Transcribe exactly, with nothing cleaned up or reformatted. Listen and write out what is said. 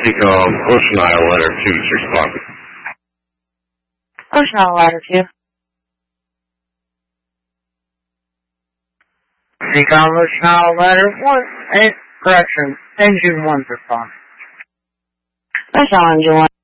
Speak on Ocean Isle Letter two is responding. Ocean Isle Letter two. Speak on Ocean Isle Letter one. Eight, correction. Engine one's responding. Ocean Isle Engine one.